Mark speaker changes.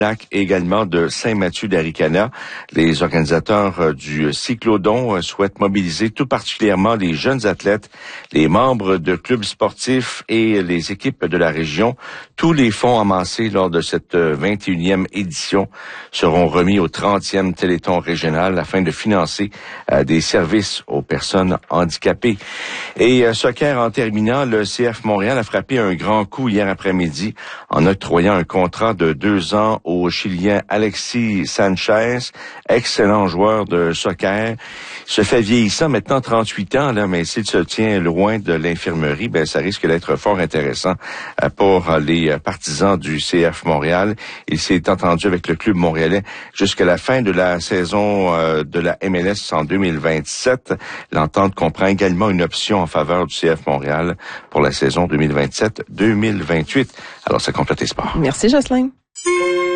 Speaker 1: et également de Saint-Mathieu-d'Aricana. Les organisateurs du cyclodon souhaitent mobiliser tout particulièrement les jeunes athlètes, les membres de clubs sportifs et les équipes de la région. Tous les fonds amassés lors de cette 21e édition seront remis au 30e Téléthon régional afin de financer des services aux personnes handicapées. Et soccer en terminant, le CF Montréal a frappé un grand coup hier après-midi en octroyant un contrat de 2 ans au Chilien Alexis Sanchez, excellent joueur de soccer. Il se fait vieillissant, maintenant 38 ans, là, mais s'il se tient loin de l'infirmerie, ben ça risque d'être fort intéressant pour les partisans du CF Montréal. Il s'est entendu avec le club montréalais jusqu'à la fin de la saison de la MLS en 2027. L'entente comprend également une option en faveur du CF Montréal pour la saison 2027-2028. Alors, ça complète les sports.
Speaker 2: Merci, Jocelyn.